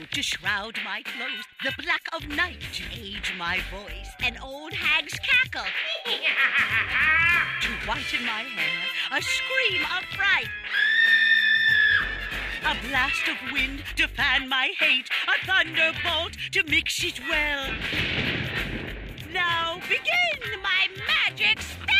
To shroud my clothes, the black of night. To age my voice, an old hag's cackle. To whiten my hair, a scream of fright. A blast of wind to fan my hate, a thunderbolt to mix it well.